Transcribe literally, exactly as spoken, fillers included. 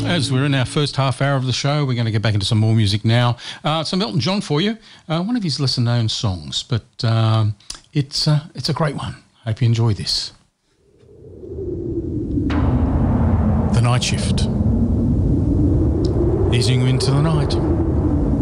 As we're in our first half hour of the show, we're going to get back into some more music now. Uh, some Elton John for you, uh, one of his lesser known songs, but um, it's, uh, it's a great one. Hope you enjoy this. The Night Shift. Easing you into the night.